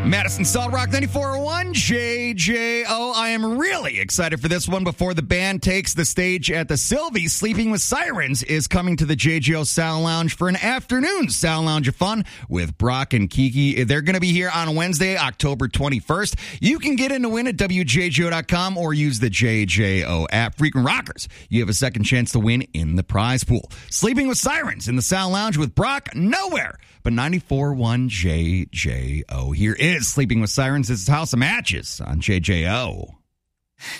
Madison Solid Rock 94.1 JJO. I am really excited for this one before the band takes the stage at the Sylvie. Sleeping with Sirens is coming to the JJO Sound Lounge for an afternoon Sound Lounge of fun with Brock and Kiki. They're going to be here on Wednesday, October 21st. You can get in to win at WJJO.com or use the JJO app. Frequent Rockers, you have a second chance to win in the prize pool. Sleeping with Sirens in the Sound Lounge with Brock, nowhere but 94.1 JJO. Here is Sleeping with Sirens. This is House of Matches on JJO.